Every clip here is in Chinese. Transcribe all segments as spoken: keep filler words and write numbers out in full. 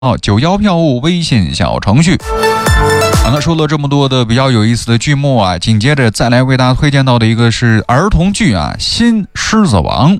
哦，九幺票务微信小程序。好，那说了这么多的比较有意思的剧目啊，紧接着再来为大家推荐到的一个是儿童剧啊，《新狮子王》。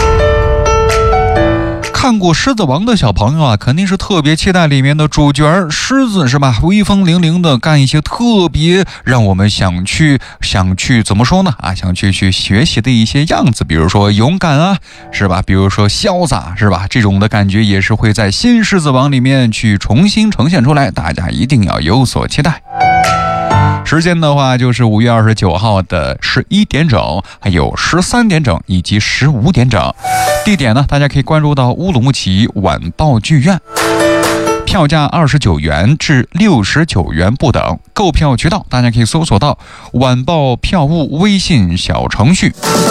看过《狮子王》的小朋友啊，肯定是特别期待里面的主角狮子，是吧？威风凛凛的干一些特别让我们想去想去怎么说呢？啊，想去去学习的一些样子，比如说勇敢啊，是吧？比如说潇洒，是吧？这种的感觉也是会在《新狮子王》里面去重新呈现出来，大家一定要有所期待。时间的话就是五月二十九号的十一点整，还有十三点整以及十五点整。地点呢，大家可以关注到乌鲁木齐晚报剧院，票价二十九元至六十九元不等。购票渠道大家可以搜索到晚报票务微信小程序。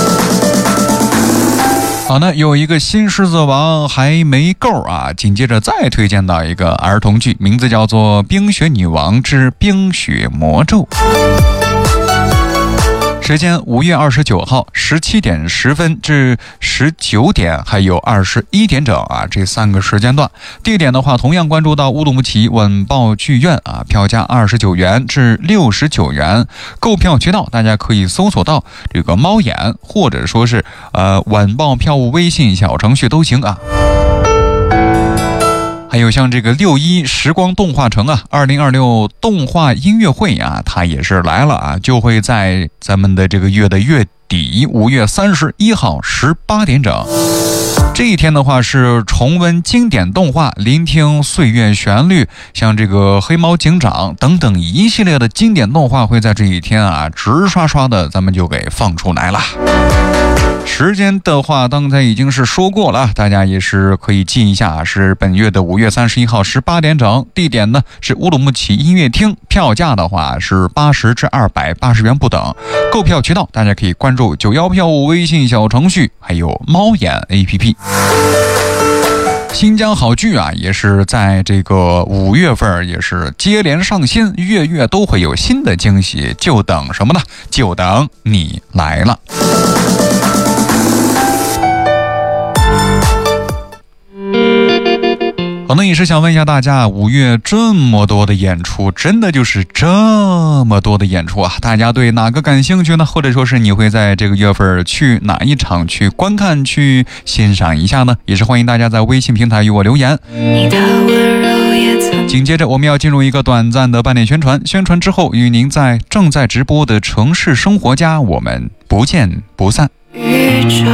好，那有一个新狮子王还没够啊，紧接着再推荐到一个儿童剧，名字叫做《冰雪女王之冰雪魔咒》。时间五月二十九号十七点十分至十九点，还有二十一点整啊，这三个时间段。地点的话，同样关注到乌鲁木齐晚报剧院啊，票价二十九元至六十九元。购票渠道大家可以搜索到这个猫眼，或者说是呃晚报票务微信小程序都行啊。还有像这个六一时光动画城啊，二零二六动画音乐会啊，它也是来了啊，就会在咱们的这个月的月底，五月三十一号十八点整。这一天的话是重温经典动画，聆听岁月旋律，像这个黑猫警长等等一系列的经典动画会在这一天啊直刷刷的咱们就给放出来了。时间的话刚才已经是说过了，大家也是可以记一下，是本月的五月三十一号十八点整。地点呢是乌鲁木齐音乐厅，票价的话是八十至二百八十元不等。购票渠道大家可以关注九幺票务微信小程序，还有猫眼 A P P。新疆好剧啊，也是在这个五月份也是接连上新，月月都会有新的惊喜，就等什么呢？就等你来了。可能也是想问一下大家，五月这么多的演出，真的就是这么多的演出啊，大家对哪个感兴趣呢？或者说是你会在这个月份去哪一场去观看去欣赏一下呢？也是欢迎大家在微信平台与我留言。紧接着我们要进入一个短暂的半点宣传，宣传之后与您在正在直播的城市生活家我们不见不散。宇宙